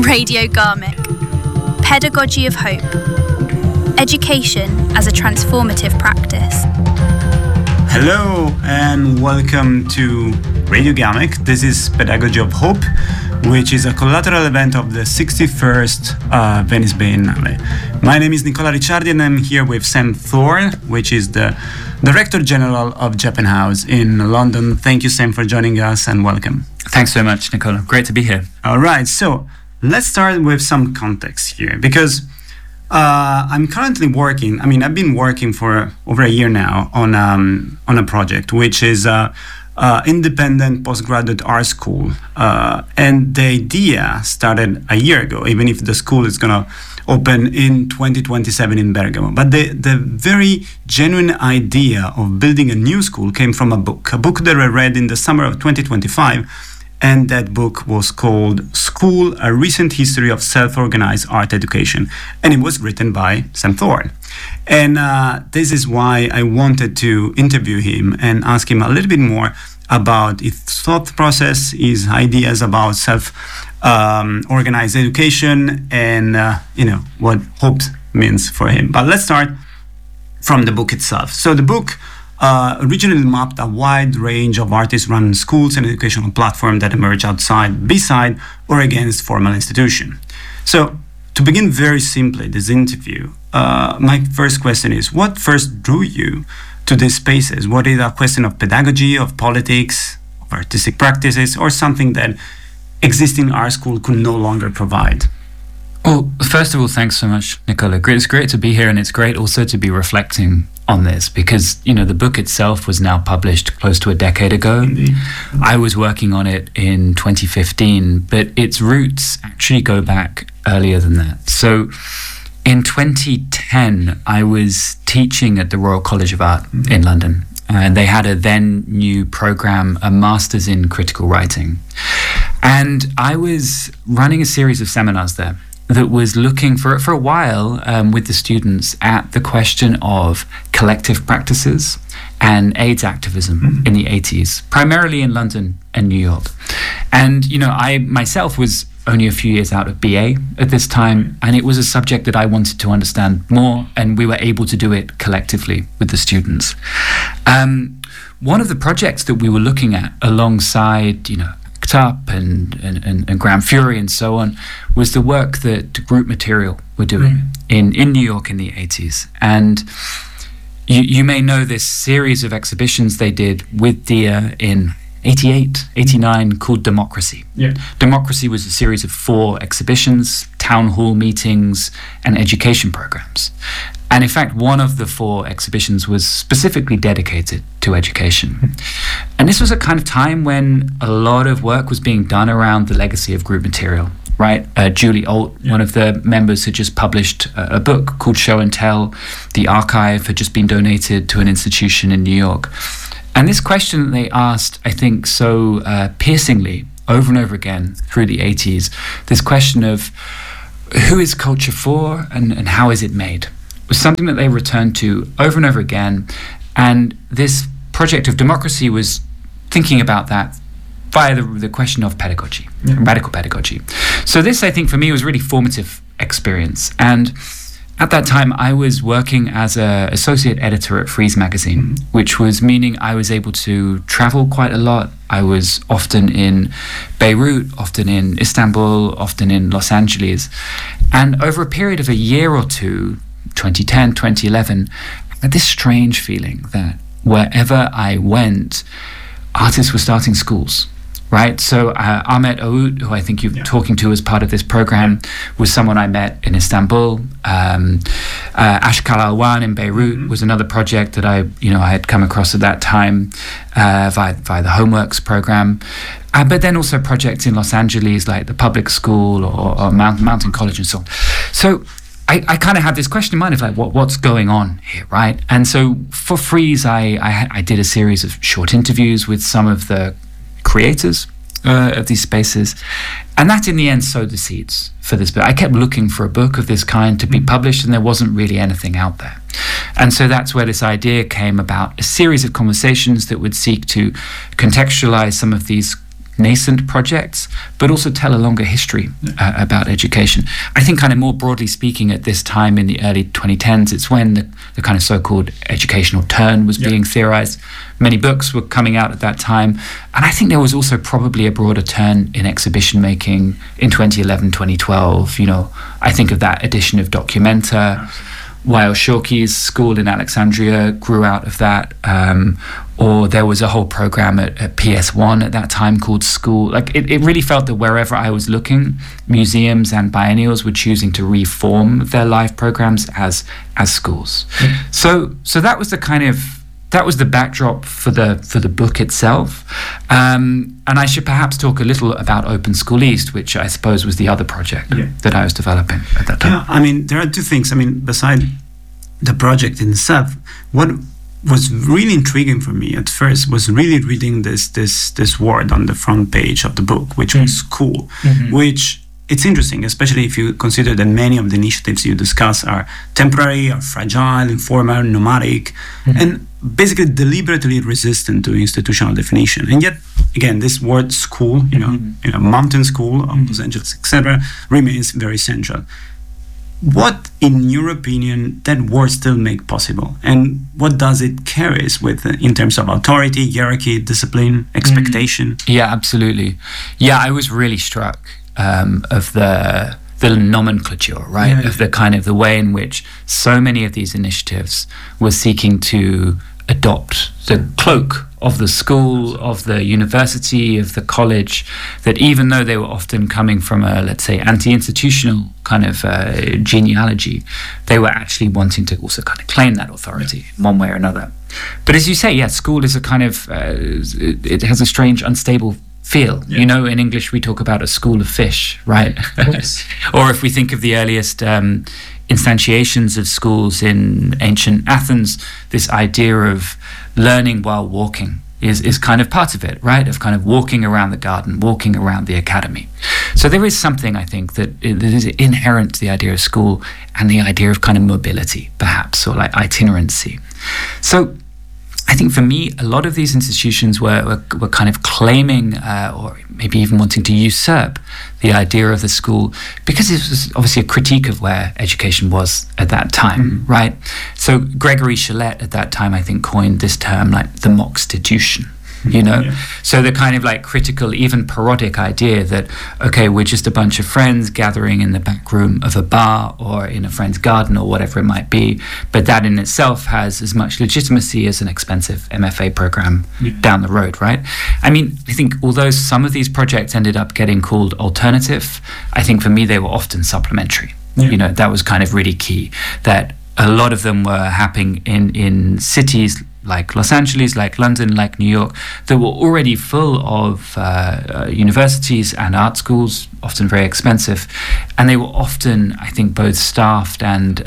Radio Garmic. Pedagogy of Hope. Education as a transformative practice. Hello and welcome to Radio Garmic. This is Pedagogy of Hope, which is a collateral event of the 61st Venice Biennale. My name is Nicola Ricciardi and I'm here with Sam Thorne, which is the Director General of Japan House in London. Thank you, Sam, for joining us and welcome. Thanks so much, Nicola. Great to be here. All right, so let's start with some context here because I'm currently working. I've been working for over a year now on a project which is independent postgraduate art school, and the idea started a year ago. Even if the school is gonna open in 2027 in Bergamo, but the very genuine idea of building a new school came from a book that I read in the summer of 2025. And that book was called School, A Recent History of Self-Organized Art Education. And it was written by Sam Thorne. And this is why I wanted to interview him and ask him a little bit more about his thought process, his ideas about self-organized education, and what hope means for him. But let's start from the book itself. So the book originally mapped a wide range of artist-run schools and educational platforms that emerge outside, beside, or against formal institution. So, to begin very simply this interview, my first question is, what first drew you to these spaces? Was it a question of pedagogy, of politics, of artistic practices, or something that existing art school could no longer provide? Well, first of all, thanks so much, Nicola. It's great to be here, and it's great also to be reflecting on this because, the book itself was now published close to a decade ago. Indeed. I was working on it in 2015, but its roots actually go back earlier than that. So in 2010, I was teaching at the Royal College of Art in London, and they had a then new program, a Master's in Critical Writing. And I was running a series of seminars there that was looking for a while with the students at the question of collective practices and AIDS activism in the 80s, primarily in London and New York. And, I myself was only a few years out of BA at this time, and it was a subject that I wanted to understand more, and we were able to do it collectively with the students. One of the projects that we were looking at alongside, Up and Graham Fury and so on was the work that Group Material were doing in New York in the 80s. And you may know this series of exhibitions they did with DIA in 88, 89 called Democracy. Yeah. Democracy was a series of 4 exhibitions, town hall meetings, and education programs. And in fact, one of the 4 exhibitions was specifically dedicated to education. And this was a kind of time when a lot of work was being done around the legacy of Group Material, right? Julie Alt, one of the members, had just published a book called Show and Tell. The archive had just been donated to an institution in New York. And this question that they asked, I think, so piercingly over and over again through the 80s, this question of who is culture for and how is it made? Was something that they returned to over and over again. And this project of Democracy was thinking about that via the question of pedagogy, radical pedagogy. So this, I think, for me was a really formative experience. And at that time, I was working as an associate editor at Frieze magazine, which was meaning I was able to travel quite a lot. I was often in Beirut, often in Istanbul, often in Los Angeles. And over a period of a year or two, 2010, 2011, I had this strange feeling that wherever I went, artists were starting schools, right? So Ahmet Aoud, who I think you're talking to as part of this program, was someone I met in Istanbul. Ashkal Alwan in Beirut was another project that I had come across at that time via the Homeworks program. But then also projects in Los Angeles like the Public School or Mountain College and so on. So I kind of had this question in mind of like what's going on here, right? And so for Frieze, I did a series of short interviews with some of the creators of these spaces, and that in the end sowed the seeds for this book. I kept looking for a book of this kind to be published, and there wasn't really anything out there. And so that's where this idea came about, a series of conversations that would seek to contextualize some of these nascent projects, but also tell a longer history about education. I think kind of more broadly speaking at this time in the early 2010s, it's when the kind of so-called educational turn was being theorized. Many books were coming out at that time. And I think there was also probably a broader turn in exhibition making in 2011, 2012. You know, I think of that edition of Documenta. Wael Shawky's school in Alexandria grew out of that. Or there was a whole program at PS1 at that time called School. Like it really felt that wherever I was looking, museums and biennials were choosing to reform their live programs as schools. So that was the backdrop for the book itself. And I should perhaps talk a little about Open School East, which I suppose was the other project that I was developing at that time. Yeah, I mean, there are two things. I mean, beside the project itself, what was really intriguing for me at first was really reading this word on the front page of the book, which was school, which it's interesting, especially if you consider that many of the initiatives you discuss are temporary, are fragile, informal, nomadic, and basically deliberately resistant to institutional definition. And yet, again, this word school, you know, mountain school of Los Angeles, etc., remains very central. What, in your opinion, that word still make possible? And what does it carries with in terms of authority, hierarchy, discipline, expectation? Yeah, absolutely. Yeah, I was really struck of the nomenclature, right? Of the kind of the way in which so many of these initiatives were seeking to adopt the cloak of the school, of the university, of the college, that even though they were often coming from a, let's say, anti-institutional kind of genealogy, they were actually wanting to also kind of claim that authority in one way or another. But as you say, school is a kind of, it has a strange, unstable feel. You know, in English we talk about a school of fish, right? Or if we think of the earliest instantiations of schools in ancient Athens, this idea of learning while walking is kind of part of it, right? Of kind of walking around the garden, walking around the academy. So there is something, I think, that is inherent to the idea of school and the idea of kind of mobility, perhaps, or like itinerancy. So I think for me, a lot of these institutions were kind of claiming or maybe even wanting to usurp the idea of the school, because it was obviously a critique of where education was at that time, right? So Gregory Shelett at that time, I think, coined this term like the mockstitution. You know, so the kind of like critical, even parodic idea that, okay, we're just a bunch of friends gathering in the back room of a bar or in a friend's garden or whatever it might be, but that in itself has as much legitimacy as an expensive MFA program down the road, right? I mean, I think although some of these projects ended up getting called alternative, I think for me they were often supplementary. You know, that was kind of really key, that a lot of them were happening in cities like Los Angeles, like London, like New York, that were already full of universities and art schools, often very expensive. And they were often, I think, both staffed and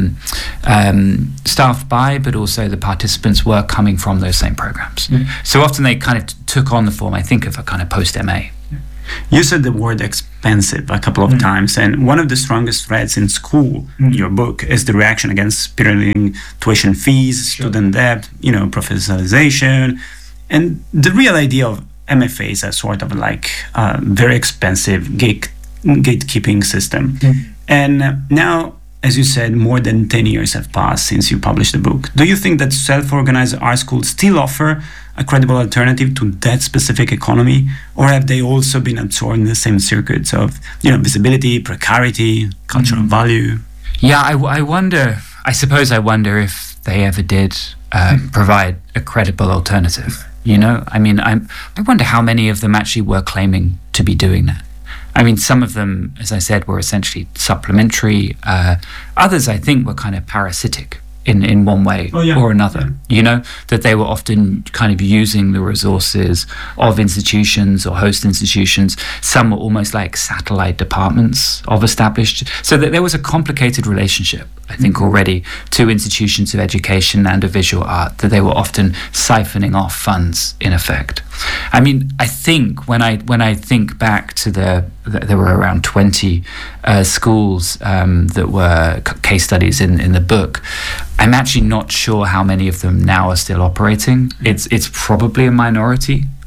staffed by, but also the participants were coming from those same programs. So often they kind of took on the form, I think, of a kind of post-MA. You said the word expensive a couple of times, and one of the strongest threats in school, in your book, is the reaction against pyramiding tuition fees, student debt, you know, professionalization, and the real idea of MFAs as sort of like a very expensive gatekeeping system. And now, as you said, more than 10 years have passed since you published the book. Do you think that self-organized art schools still offer a credible alternative to that specific economy, or have they also been absorbed in the same circuits of, you know, visibility, precarity, cultural value? Yeah, I wonder. I suppose I wonder if they ever did provide a credible alternative. You know, I mean, I wonder how many of them actually were claiming to be doing that. I mean, some of them, as I said, were essentially supplementary. Others, I think, were kind of parasitic in one way or another, you know, that they were often kind of using the resources of institutions or host institutions. Some were almost like satellite departments of established, so that there was a complicated relationship, I think, already to institutions of education and of visual art, that they were often siphoning off funds in effect. I mean, I think when I think back to there were around 20 schools that were case studies in the book. I'm actually not sure how many of them now are still operating. It's probably a minority,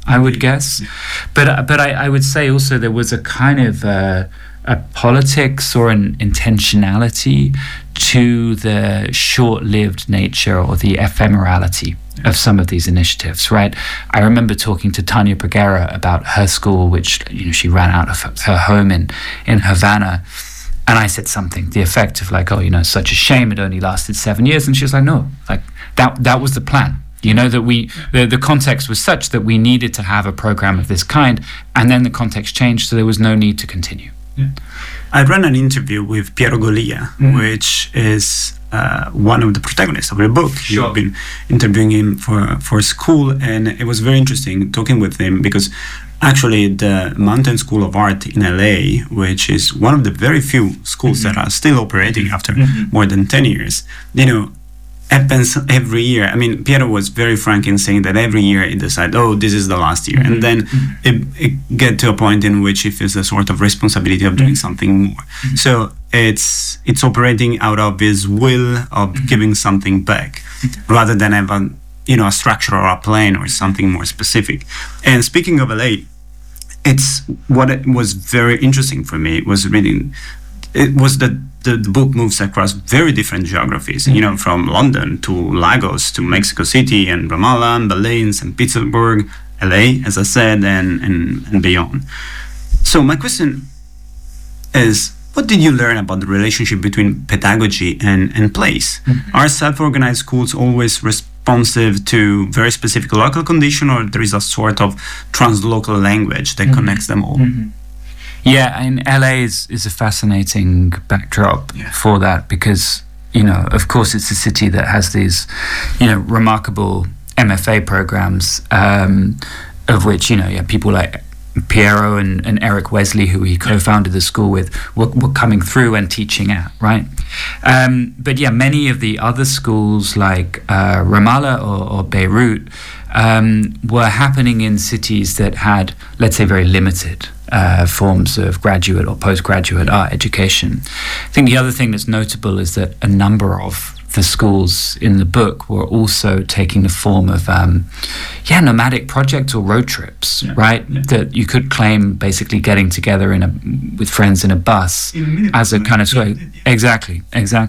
I would guess. But I would say also there was a kind of a politics or an intentionality to the short-lived nature or the ephemerality of some of these initiatives, right? I remember talking to Tania Bruguera about her school, which she ran out of her home in Havana. And I said something, the effect of like, such a shame it only lasted 7 years. And she was like, no, like that was the plan. That the context was such that we needed to have a program of this kind. And then the context changed, so there was no need to continue. Yeah. I ran an interview with Piero Golia, which is one of the protagonists of your book. Sure. You've been interviewing him for school, and it was very interesting talking with him because actually the Mountain School of Art in LA, which is one of the very few schools that are still operating after more than 10 years, happens every year. I mean, Piero was very frank in saying that every year he decides, this is the last year. And then it get to a point in which he feels a sort of responsibility of doing something more. So it's operating out of his will of giving something back rather than have a structure or a plan or something more specific. And speaking of LA, it's what it was very interesting for me was reading. It was that the book moves across very different geographies, from London to Lagos to Mexico City and Ramallah and Berlin, St. Petersburg, LA, as I said, and beyond. So my question is, what did you learn about the relationship between pedagogy and place? Are self-organized schools always responsive to very specific local condition, or there is a sort of translocal language that connects them all? Yeah, and LA is a fascinating backdrop for that because, of course, it's a city that has these, remarkable MFA programs, of which, people like Piero and Eric Wesley, who he co-founded the school with, were coming through and teaching at, right? But many of the other schools like Ramallah or Beirut were happening in cities that had, let's say, very limited forms of graduate or postgraduate art education. I think the other thing that's notable is that a number of the schools in the book were also taking the form of nomadic projects or road trips, right? That you could claim basically getting together with friends in a bus as a kind of exactly.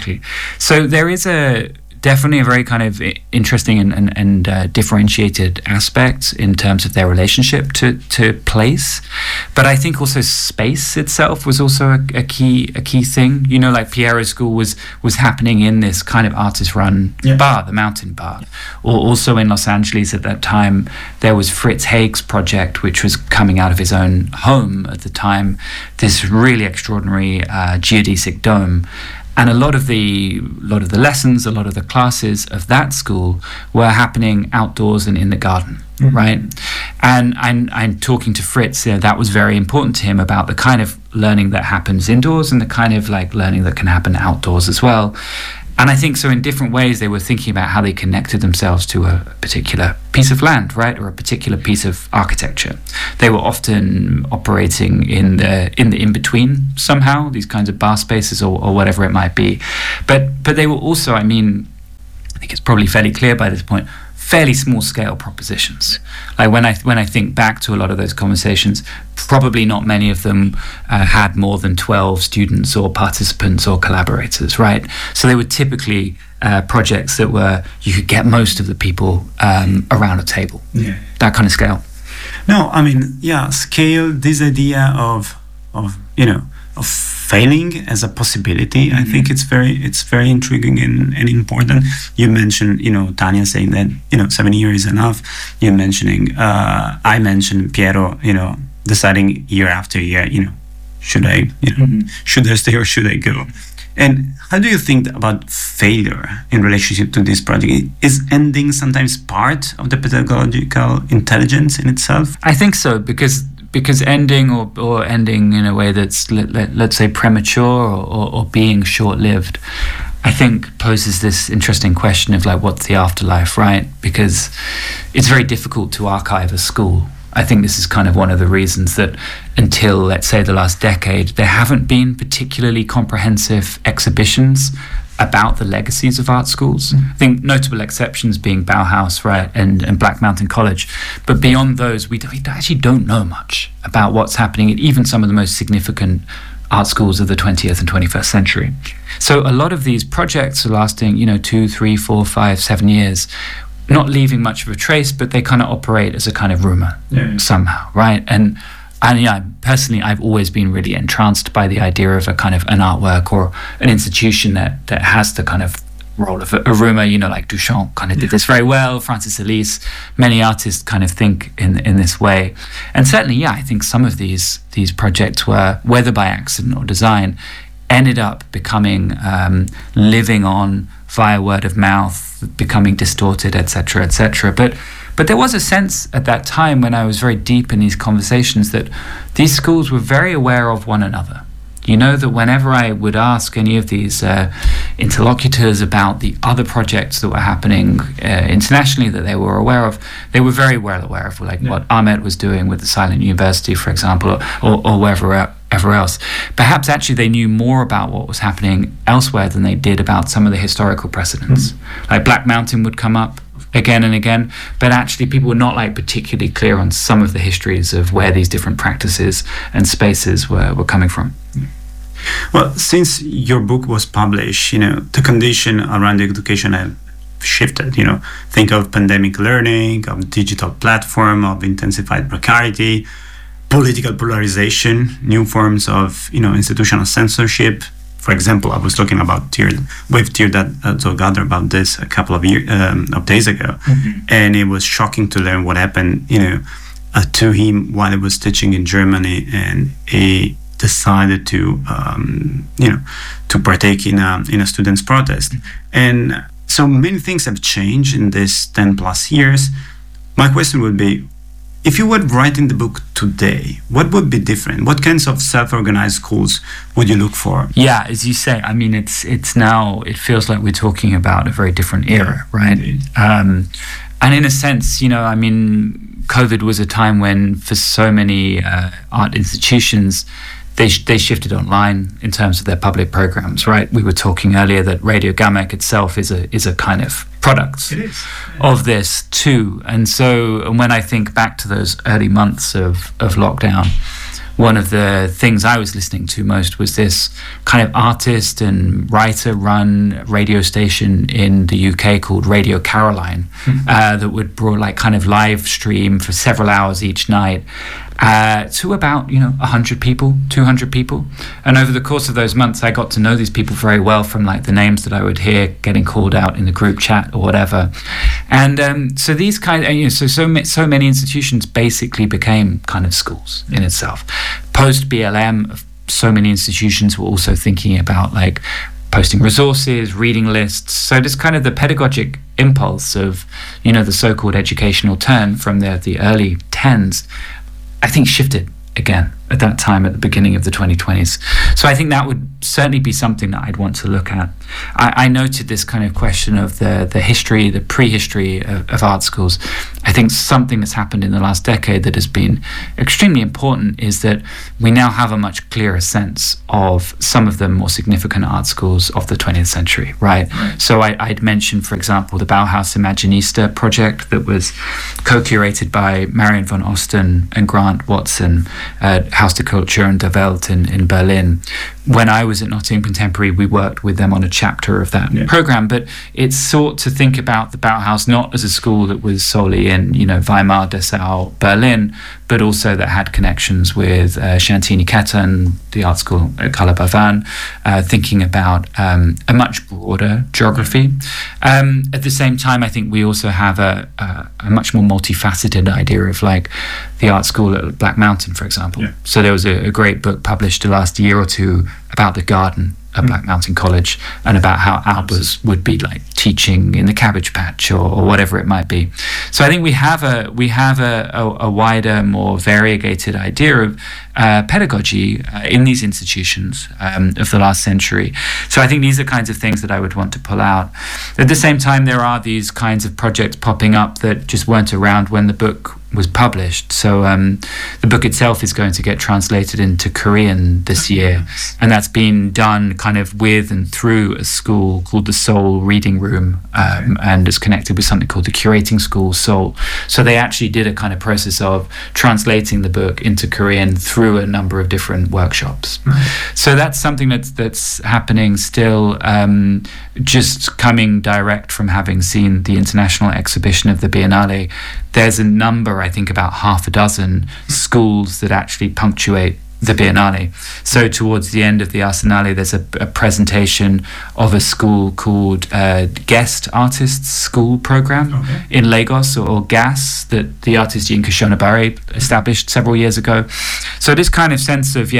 So there is definitely a very kind of interesting and differentiated aspect in terms of their relationship to place. But I think also space itself was also a key thing. Like Piero's school was happening in this kind of artist-run bar, the Mountain Bar. Or also in Los Angeles at that time, there was Fritz Haig's project, which was coming out of his own home at the time, this really extraordinary geodesic dome. And a lot of the lessons, a lot of the classes of that school were happening outdoors and in the garden, right? And I'm talking to Fritz, that was very important to him about the kind of learning that happens indoors and the kind of like learning that can happen outdoors as well. And I think so in different ways they were thinking about how they connected themselves to a particular piece of land, right, or a particular piece of architecture. They were often operating in the in-between somehow, these kinds of bar spaces or whatever it might be. But they were also, I think it's probably fairly clear by this point, fairly small scale propositions. Like when I think back to a lot of those conversations, probably not many of them had more than 12 students or participants or collaborators, right? So they were typically projects that you could get most of the people around a table. That kind of scale. No, scale, this idea of failing as a possibility. I think it's very intriguing and important. You mentioned, Tania saying that, 7 years is enough. You're mentioning, I mentioned Piero, deciding year after year, should I stay or should I go? And how do you think about failure in relationship to this project? Is ending sometimes part of the pedagogical intelligence in itself? I think so, because ending or ending in a way that's let's say premature or being short-lived, I think poses this interesting question of like what's the afterlife, right? Because it's very difficult to archive a school, I think this is kind of one of the reasons that until, let's say, the last decade, there haven't been particularly comprehensive exhibitions about the legacies of art schools. I think notable exceptions being Bauhaus, right, and Black Mountain College. But beyond those, we actually don't know much about what's happening at even some of the most significant art schools of the 20th and 21st century. So a lot of these projects are lasting, 2, 3, 4, 5, 7 years, not leaving much of a trace, but they kind of operate as a kind of rumor somehow, right? And yeah, personally, I've always been really entranced by the idea of a kind of an artwork or an institution that has the kind of role of a rumor, like Duchamp kind of did this very well, Francis Alise, many artists kind of think in this way. And certainly, I think some of these projects were, whether by accident or design, ended up becoming living on via word of mouth, becoming distorted, etc., etc. But there was a sense at that time when I was very deep in these conversations that these schools were very aware of one another. That whenever I would ask any of these interlocutors about the other projects that were happening internationally that they were aware of, they were very well aware of, what Ahmet was doing with the Silent University, for example, or wherever else. Perhaps actually they knew more about what was happening elsewhere than they did about some of the historical precedents. Like Black Mountain would come up again and again, but actually people were not particularly clear on some of the histories of where these different practices and spaces were coming from. Well, since your book was published, the condition around the education have shifted. Think of pandemic learning, of digital platform, of intensified precarity, political polarization, new forms of institutional censorship. For example, I was talking about with Tirdat Zolgadar about this a couple of days ago, and it was shocking to learn what happened, to him while he was teaching in Germany, and he decided to partake in a students' protest. And so many things have changed in this 10 plus years. My question would be, if you were writing the book today, what would be different? What kinds of self-organized schools would you look for? Yeah, as you say, I mean, it's now, it feels like we're talking about a very different era, right? And in a sense, COVID was a time when for so many art institutions, they shifted online in terms of their public programs, right? We were talking earlier that Radio Gamek itself is a kind of product of this too. And so when I think back to those early months of lockdown, one of the things I was listening to most was this kind of artist and writer-run radio station in the UK called Radio Caroline, that would kind of live stream for several hours each night. To about 100 people, 200 people, and over the course of those months, I got to know these people very well from the names that I would hear getting called out in the group chat or whatever, and so these kind of so many institutions basically became kind of schools in itself. Post BLM, so many institutions were also thinking about posting resources, reading lists. So this kind of the pedagogic impulse of the so-called educational turn from the early 10s. I think shifted again at that time at the beginning of the 2020s. So I think that would certainly be something that I'd want to look at. I noted this kind of question of the history, the prehistory of art schools. I think something that's happened in the last decade that has been extremely important is that we now have a much clearer sense of some of the more significant art schools of the 20th century, right? So I'd mentioned, for example, the Bauhaus Imaginista project that was co-curated by Marion von Osten and Grant Watson at Haus der Kultur und der Welt in Berlin. When I was at Nottingham Contemporary, we worked with them on a chapter of that program, but it sought to think about the Bauhaus not as a school that was solely in, Weimar, Dessau, Berlin, but also that had connections with Shanti Niketan, the art school at Kalabavan, thinking about a much broader geography. At the same time, I think we also have a much more multifaceted idea of the art school at Black Mountain, for example. So there was a great book published the last year or two about the garden at Black Mountain College, and about how Albus would be like teaching in the Cabbage Patch or whatever it might be. So I think we have a wider, more variegated idea of pedagogy in these institutions of the last century. So I think these are kinds of things that I would want to pull out. At the same time, there are these kinds of projects popping up that just weren't around when the book was published. So the book itself is going to get translated into Korean this year, and that's been done kind of with and through a school called the Seoul Reading Room, and is connected with something called the Curating School Seoul. So they actually did a kind of process of translating the book into Korean through a number of different workshops. So that's something that's happening still, just coming direct from having seen the international exhibition of the Biennale. There's a number, I think about half a dozen schools that actually punctuate the Biennale. So towards the end of the Arsenale, there's a presentation of a school called Guest Artists School Program in Lagos, or GAS, that the artist Yinka Shonabari established several years ago. So this kind of sense of,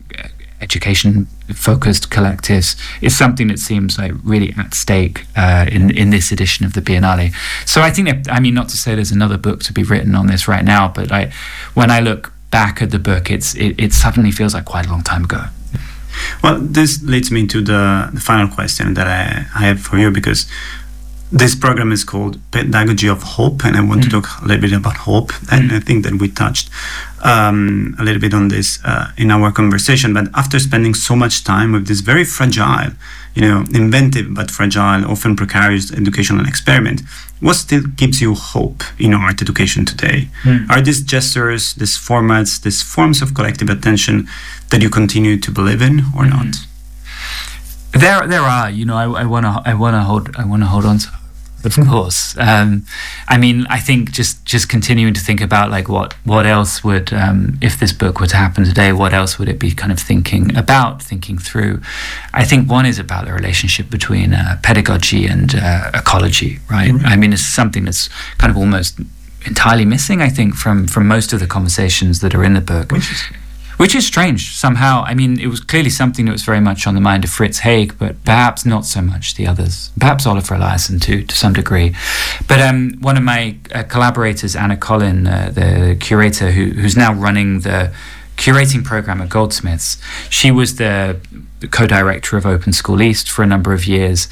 education-focused collectives is something that seems like really at stake in this edition of the Biennale. So I think that, not to say there's another book to be written on this right now, but when I look back at the book, it suddenly feels like quite a long time ago. Well, this leads me to the final question that I have for you, because this program is called Pedagogy of Hope, and I want to talk a little bit about hope. And I think that we touched a little bit on this in our conversation. But after spending so much time with this very fragile, inventive but fragile, often precarious educational experiment, what still gives you hope in art education today? Are these gestures, these formats, these forms of collective attention that you continue to believe in, or not? There are. I want to hold on to. Of course. I think just continuing to think about like what else would, if this book were to happen today, what else would it be kind of thinking through? I think one is about the relationship between pedagogy and ecology, right? It's something that's kind of almost entirely missing, I think, from most of the conversations that are in the book. Which is strange somehow. It was clearly something that was very much on the mind of Fritz Haig, but perhaps not so much the others. Perhaps Oliver Eliasson too, to some degree. But one of my collaborators, Anna Collin, the curator who's now running the curating program at Goldsmiths, she was the co-director of Open School East for a number of years.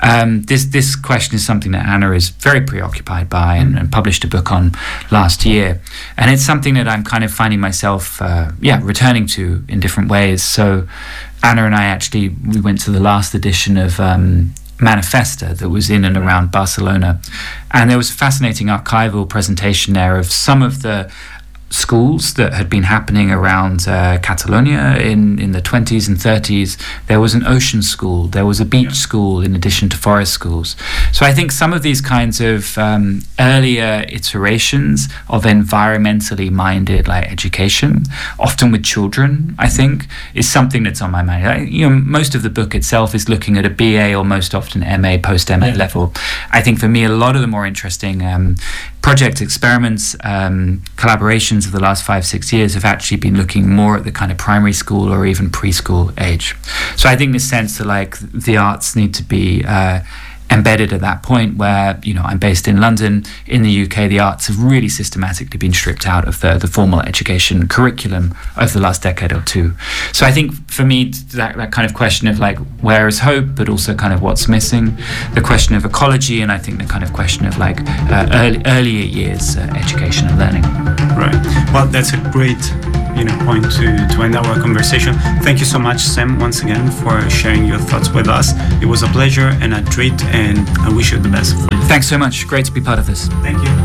This question is something that Anna is very preoccupied by and published a book on last year. And it's something that I'm kind of finding myself, returning to in different ways. So Anna and I we went to the last edition of Manifesta that was in and around Barcelona. And there was a fascinating archival presentation there of some of the schools that had been happening around Catalonia in the 20s and 30s. There was an ocean school, there was a beach school in addition to forest schools. So I think some of these kinds of earlier iterations of environmentally minded like education, often with children, I think, is something that's on my mind. Most of the book itself is looking at a BA or most often MA, post-MA level. I think for me, a lot of the more interesting project experiments, collaborations of the last 5-6 years have actually been looking more at the kind of primary school or even preschool age. So I think the sense that like the arts need to be embedded at that point where, I'm based in London. In the UK, the arts have really systematically been stripped out of the formal education curriculum over the last decade or two. So I think for me, that kind of question of like, where is hope, but also kind of what's missing, the question of ecology, and I think the kind of question of like earlier years education and learning. Right. Well, that's a great point to end our conversation. Thank you so much, Sam, once again for sharing your thoughts with us. It was a pleasure and a treat, and I wish you the best. Thanks so much. Great to be part of this. Thank you.